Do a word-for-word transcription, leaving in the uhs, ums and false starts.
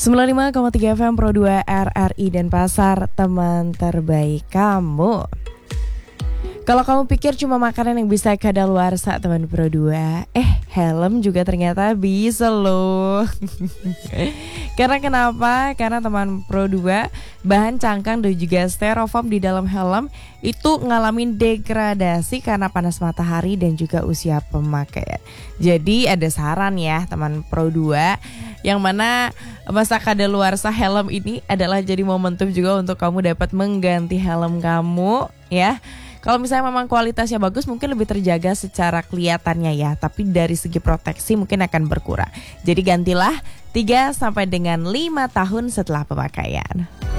sembilan puluh lima koma tiga F M Pro dua R R I Denpasar, teman terbaik kamu. Kalau kamu pikir cuma makanan yang bisa kadaluarsa teman Pro dua, eh helm juga ternyata bisa loh. Karena kenapa? Karena teman Pro dua, bahan cangkang dan juga styrofoam di dalam helm itu ngalamin degradasi karena panas matahari dan juga usia pemakaian. Jadi ada saran ya teman Pro dua, yang mana masa kadaluarsa helm ini adalah jadi momentum juga untuk kamu dapat mengganti helm kamu ya. Kalau misalnya memang kualitasnya bagus, mungkin lebih terjaga secara kelihatannya ya, tapi dari segi proteksi mungkin akan berkurang. Jadi gantilah tiga sampai dengan lima tahun setelah pemakaian.